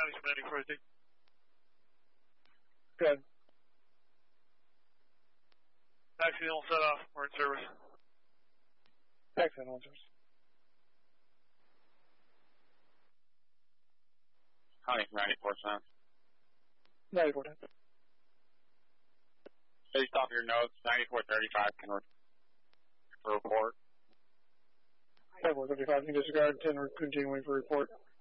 County, 94. Good. Taxi on set off. We're in service. Taxi on service. County, 94 cents. 94 cents. Based off your notes, 9435 can report. 9435 can disregard 10 continuing for report.